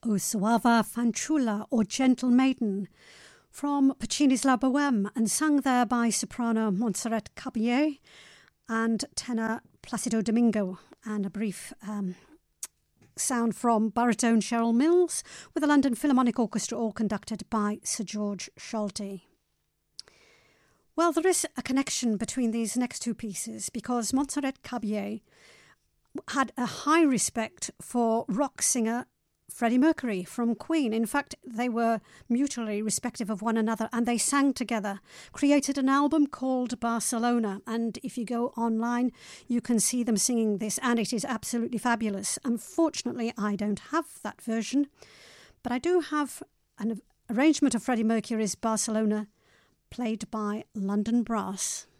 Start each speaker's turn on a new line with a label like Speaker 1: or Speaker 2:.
Speaker 1: O Suava Fanciulla, or Gentle Maiden, from Puccini's La Bohème, and sung there by soprano Montserrat Caballé and tenor Placido Domingo, and a brief sound from baritone Cheryl Mills, with the London Philharmonic Orchestra, all conducted by Sir George Solti. Well, there is a connection between these next two pieces because Montserrat Caballé had a high respect for rock singer Freddie Mercury from Queen. In fact, they were mutually respective of one another, and they sang together, created an album called Barcelona, and if you go online you can see them singing this, and it is absolutely fabulous. Unfortunately, I don't have that version, but I do have an arrangement of Freddie Mercury's Barcelona played by London Brass.